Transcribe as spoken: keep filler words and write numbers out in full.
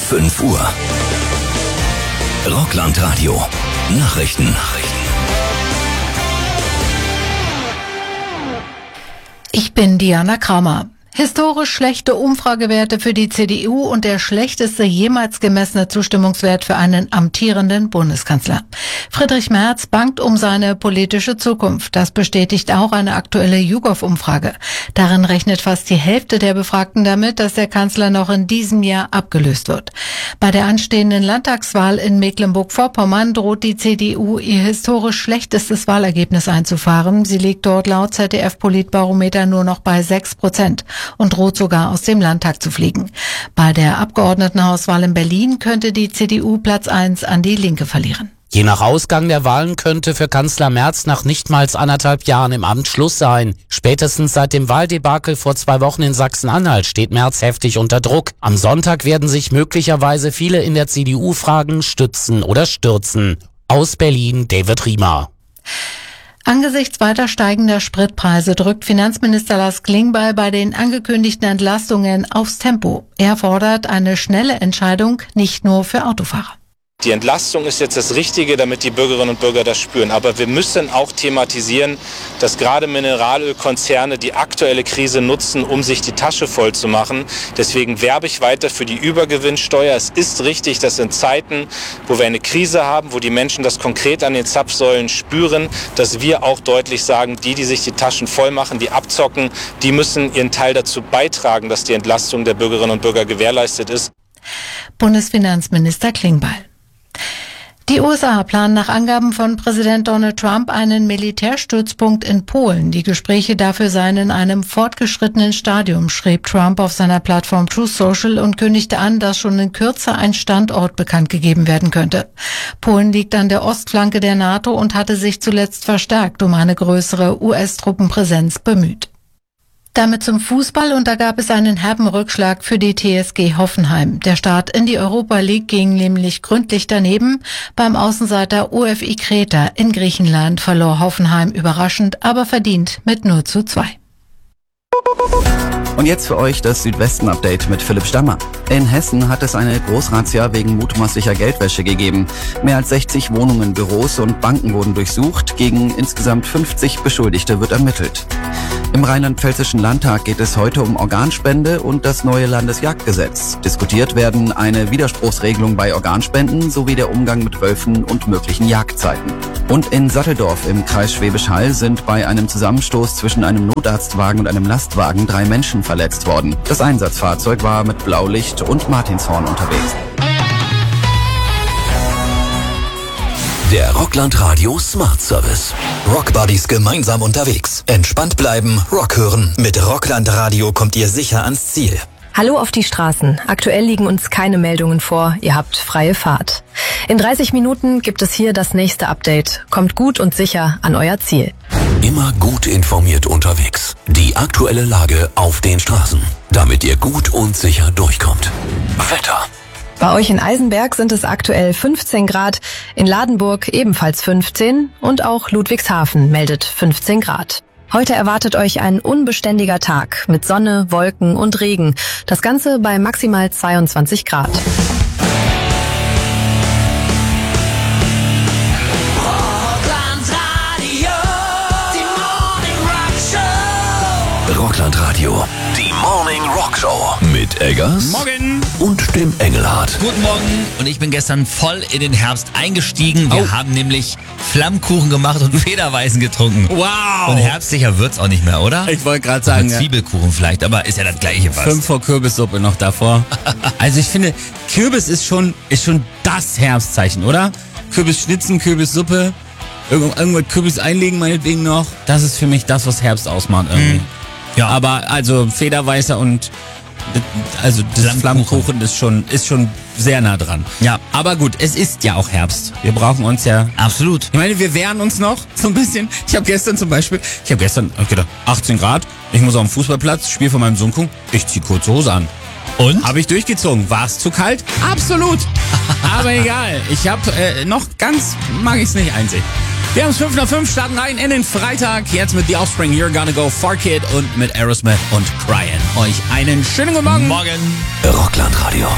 fünf Uhr. Rockland-Radio. Nachrichten. Ich bin Diana Kramer. Historisch schlechte Umfragewerte für die C D U und der schlechteste jemals gemessene Zustimmungswert für einen amtierenden Bundeskanzler. Friedrich Merz bangt um seine politische Zukunft. Das bestätigt auch eine aktuelle YouGov-Umfrage. Darin rechnet fast die Hälfte der Befragten damit, dass der Kanzler noch in diesem Jahr abgelöst wird. Bei der anstehenden Landtagswahl in Mecklenburg-Vorpommern droht die C D U ihr historisch schlechtestes Wahlergebnis einzufahren. Sie liegt dort laut Z D F-Politbarometer nur noch bei sechs Prozent. Und droht sogar aus dem Landtag zu fliegen. Bei der Abgeordnetenhauswahl in Berlin könnte die C D U Platz eins an die Linke verlieren. Je nach Ausgang der Wahlen könnte für Kanzler Merz nach nicht mal anderthalb Jahren im Amt Schluss sein. Spätestens seit dem Wahldebakel vor zwei Wochen in Sachsen-Anhalt steht Merz heftig unter Druck. Am Sonntag werden sich möglicherweise viele in der C D U fragen, stützen oder stürzen. Aus Berlin, David Riemer. Angesichts weiter steigender Spritpreise drückt Finanzminister Lars Klingbeil bei den angekündigten Entlastungen aufs Tempo. Er fordert eine schnelle Entscheidung, nicht nur für Autofahrer. Die Entlastung ist jetzt das Richtige, damit die Bürgerinnen und Bürger das spüren. Aber wir müssen auch thematisieren, dass gerade Mineralölkonzerne die aktuelle Krise nutzen, um sich die Tasche voll zu machen. Deswegen werbe ich weiter für die Übergewinnsteuer. Es ist richtig, dass in Zeiten, wo wir eine Krise haben, wo die Menschen das konkret an den Zapfsäulen spüren, dass wir auch deutlich sagen, die, die sich die Taschen voll machen, die abzocken, die müssen ihren Teil dazu beitragen, dass die Entlastung der Bürgerinnen und Bürger gewährleistet ist. Bundesfinanzminister Klingbeil. Die U S A planen nach Angaben von Präsident Donald Trump einen Militärstützpunkt in Polen. Die Gespräche dafür seien in einem fortgeschrittenen Stadium, schrieb Trump auf seiner Plattform Truth Social und kündigte an, dass schon in Kürze ein Standort bekannt gegeben werden könnte. Polen liegt an der Ostflanke der NATO und hatte sich zuletzt verstärkt um eine größere U S-Truppenpräsenz bemüht. Damit zum Fußball, und da gab es einen herben Rückschlag für die T S G Hoffenheim. Der Start in die Europa League ging nämlich gründlich daneben. Beim Außenseiter O F I Kreta in Griechenland verlor Hoffenheim überraschend, aber verdient mit null zu zwei. Und jetzt für euch das Südwesten-Update mit Philipp Stammer. In Hessen hat es eine Großrazzia wegen mutmaßlicher Geldwäsche gegeben. Mehr als sechzig Wohnungen, Büros und Banken wurden durchsucht. Gegen insgesamt fünfzig Beschuldigte wird ermittelt. Im rheinland-pfälzischen Landtag geht es heute um Organspende und das neue Landesjagdgesetz. Diskutiert werden eine Widerspruchsregelung bei Organspenden sowie der Umgang mit Wölfen und möglichen Jagdzeiten. Und in Satteldorf im Kreis Schwäbisch Hall sind bei einem Zusammenstoß zwischen einem Notarztwagen und einem Lastwagen drei Menschen verletzt worden. Das Einsatzfahrzeug war mit Blaulicht und Martinshorn unterwegs. Der Rockland-Radio Smart Service. Rockbuddies gemeinsam unterwegs. Entspannt bleiben, Rock hören. Mit Rockland-Radio kommt ihr sicher ans Ziel. Hallo auf die Straßen. Aktuell liegen uns keine Meldungen vor. Ihr habt freie Fahrt. In dreißig Minuten gibt es hier das nächste Update. Kommt gut und sicher an euer Ziel. Immer gut informiert unterwegs. Die aktuelle Lage auf den Straßen. Damit ihr gut und sicher durchkommt. Wetter. Bei euch in Eisenberg sind es aktuell fünfzehn Grad, in Ladenburg ebenfalls fünfzehn und auch Ludwigshafen meldet fünfzehn Grad. Heute erwartet euch ein unbeständiger Tag mit Sonne, Wolken und Regen. Das Ganze bei maximal zweiundzwanzig Grad. Rockland-Radio, die Morning Rock Show mit Eggers Morgen und dem Engelhardt. Guten Morgen, und ich bin gestern voll in den Herbst eingestiegen. Wir oh. haben nämlich Flammkuchen gemacht und Federweißen getrunken. Wow! Und herbstlicher wird's auch nicht mehr, oder? Ich wollte gerade sagen, Zwiebelkuchen vielleicht, aber ist ja das gleiche fast. Fünf vor Kürbissuppe noch davor. Also ich finde, Kürbis ist schon, ist schon das Herbstzeichen, oder? Kürbisschnitzen, Kürbissuppe, irgendwo Kürbis einlegen meinetwegen noch. Das ist für mich das, was Herbst ausmacht irgendwie. Mm. Ja. Aber also Federweißer und also das Flammkuchen, Flammkuchen ist schon, ist schon sehr nah dran. Ja. Aber gut, es ist ja auch Herbst. Wir brauchen uns ja... Absolut. Ich meine, wir wehren uns noch so ein bisschen. Ich habe gestern zum Beispiel, ich habe gestern gedacht, achtzehn Grad, ich muss auf dem Fußballplatz, Spiel von meinem Sohn gucken, ich zieh kurze Hose an. Und? Habe ich durchgezogen. War es zu kalt? Absolut. Aber egal. Ich habe äh, noch ganz, mag ich es nicht einsehen. Wir haben es fünf nach fünf, starten rein in den Freitag. Jetzt mit The Offspring, You're Gonna Go, Far Kid und mit Aerosmith und Cryin'. Euch einen schönen guten Morgen. Morgen. Rockland Radio.